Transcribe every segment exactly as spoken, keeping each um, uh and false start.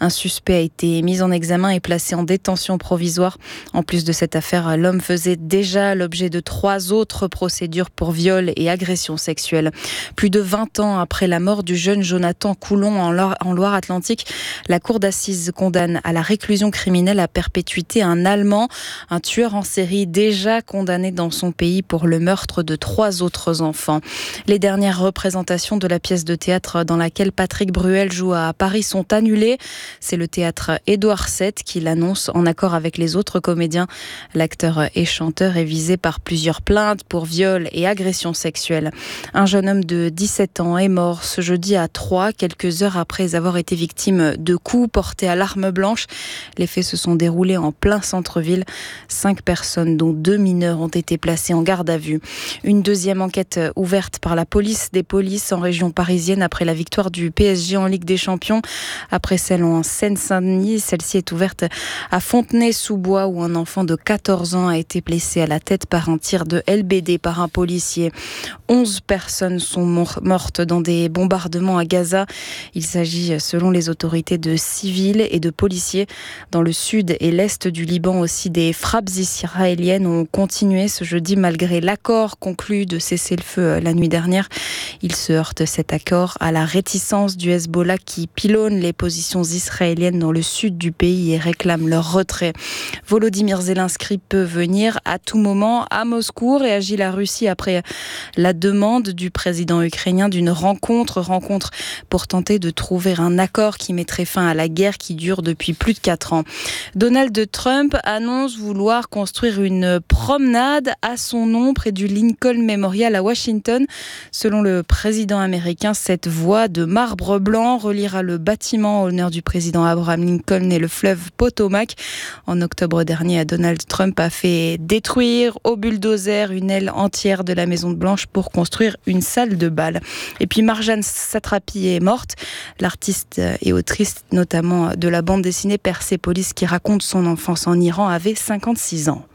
Un suspect a été mis en examen et placé en détention provisoire. En plus de cette affaire, l'homme faisait déjà l'objet de trois autres procédures pour viol et agression sexuelle. Plus de vingt ans après la mort du jeune Jonathan Coulon en Loire-Atlantique, la cour d'assises condamne à la réclusion criminelle à perpétuité un Allemand, un tueur en série déjà condamné dans son pays pour le meurtre de trois autres enfants. Les dernières représentations de la pièce de théâtre dans laquelle Patrick Bruel joue à Paris sont annulées. C'est le théâtre Édouard sept qui l'annonce en accord avec les autres comédiens. L'acteur et chanteur est visé par plusieurs plaintes pour viol et agression sexuelle. Un jeune homme de dix-sept ans est mort ce jeudi à Troyes, quelques heures après avoir été victime de coups portés à l'arme blanche. Les faits se sont déroulés en plein centre-ville. Cinq personnes, dont deux mineurs, ont été placées en garde à vue. Une deuxième enquête ouverte par la police des polices en région parisienne après la victoire du P S G en Ligue des Champions. Après celle en Seine-Saint-Denis, celle-ci est ouverte à Fontenay-sous-Bois où un enfant de quatorze ans a été blessé à la tête par un tir de L B D par un policier. onze personnes sont mortes dans des bombardements à Gaza. Il s'agit, selon les autorités, de civils et de policiers. Dans le sud et l'est du Liban aussi, des frappes israéliennes ont continué ce jeudi malgré l'accord conclu de cessez-le-feu la nuit dernière. Il se heurte, cet accord, à la réticence du Hezbollah qui pilonne les positions israéliennes dans le sud du pays et réclame leur retrait. Volodymyr Zelensky peut venir à tout moment à Moscou, réagit la Russie après la demande du président ukrainien d'une rencontre, rencontre pour tenter de trouver un accord qui mettrait fin à la guerre qui dure depuis plus de quatre ans. Donald Trump annonce vouloir construire une promenade à son nom près du Lincoln Memorial à Washington. Selon le président américain, cette voie de marbre blanc reliera le bâtiment en l'honneur du président Abraham Lincoln et le fleuve Potomac. En octobre dernier, Donald Trump a fait détruire au bulldozer une aile entière de la Maison Blanche pour construire une salle de bal. Et puis Marjane Satrapi est morte. L'artiste et autrice notamment de la bande dessinée Persépolis qui raconte son enfance en Iran avait cinquante-six ans.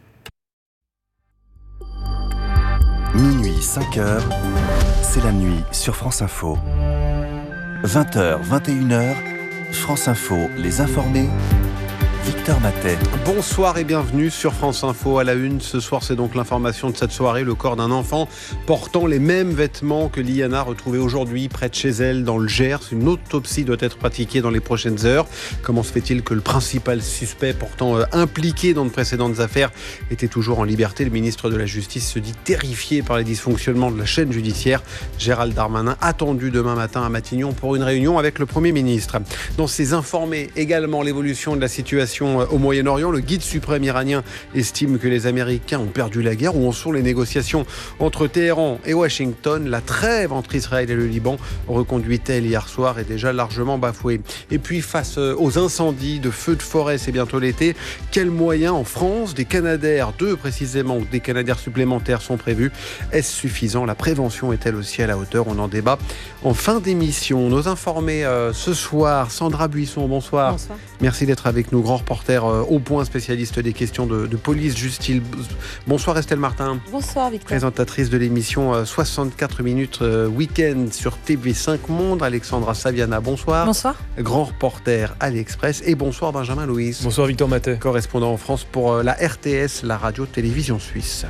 Minuit, cinq heures, c'est la nuit sur France Info. vingt heures, vingt et une heures, France Info, les informés. Victor Matet. Bonsoir et bienvenue sur France Info. À la une, ce soir, c'est donc l'information de cette soirée. Le corps d'un enfant portant les mêmes vêtements que Liana, retrouvée aujourd'hui près de chez elle dans le Gers. Une autopsie doit être pratiquée dans les prochaines heures. Comment se fait-il que le principal suspect pourtant euh, impliqué dans de précédentes affaires était toujours en liberté? Le ministre de la Justice se dit terrifié par les dysfonctionnements de la chaîne judiciaire. Gérald Darmanin attendu demain matin à Matignon pour une réunion avec le Premier ministre. Dans ses informés également, l'évolution de la situation au Moyen-Orient. Le guide suprême iranien estime que les Américains ont perdu la guerre. Où en sont les négociations entre Téhéran et Washington? La trêve entre Israël et le Liban, reconduite-t-elle hier soir, est déjà largement bafouée. Et puis face aux incendies de feux de forêt, c'est bientôt l'été. Quels moyens en France? Des Canadair, deux précisément, des Canadair supplémentaires sont prévus. Est-ce suffisant? La prévention est-elle aussi à la hauteur? On en débat en fin d'émission. Nos informés euh, ce soir, Sandra Buisson, bonsoir. Bonsoir. Merci d'être avec nous, grand reporter euh, au point, spécialiste des questions de, de police, justice. Bonsoir Estelle Martin. Bonsoir Victor. Présentatrice de l'émission euh, soixante-quatre minutes euh, week-end sur T V cinq Monde. Alexandra Saviana, bonsoir. Bonsoir. Grand reporter à l'Express. Et bonsoir Benjamin Louis. Bonsoir Victor Matet. Correspondant en France pour euh, la R T S, la radio-télévision suisse.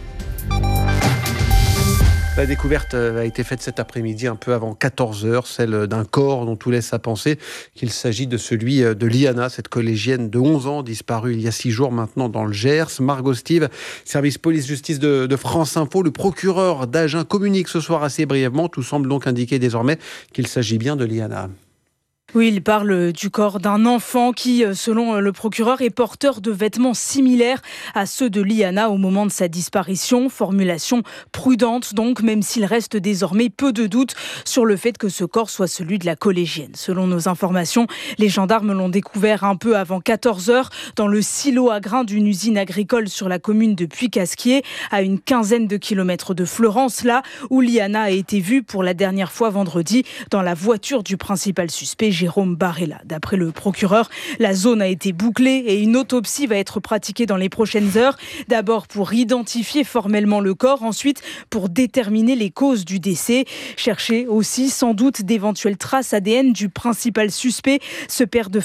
La découverte a été faite cet après-midi, un peu avant quatorze heures, celle d'un corps dont tout laisse à penser qu'il s'agit de celui de Liana, cette collégienne de onze ans, disparue il y a six jours maintenant dans le Gers. Margot Stive, service police-justice de, de France Info, le procureur d'Agen communique ce soir assez brièvement. Tout semble donc indiquer désormais qu'il s'agit bien de Liana. Oui, il parle du corps d'un enfant qui, selon le procureur, est porteur de vêtements similaires à ceux de Liana au moment de sa disparition. Formulation prudente donc, même s'il reste désormais peu de doutes sur le fait que ce corps soit celui de la collégienne. Selon nos informations, les gendarmes l'ont découvert un peu avant quatorze heures dans le silo à grains d'une usine agricole sur la commune de Puy-Casquier, à une quinzaine de kilomètres de Fleurance, là où Liana a été vue pour la dernière fois vendredi dans la voiture du principal suspect, Jérôme Barella. D'après le procureur, la zone a été bouclée et une autopsie va être pratiquée dans les prochaines heures. D'abord pour identifier formellement le corps, ensuite pour déterminer les causes du décès. Chercher aussi sans doute d'éventuelles traces A D N du principal suspect, ce père de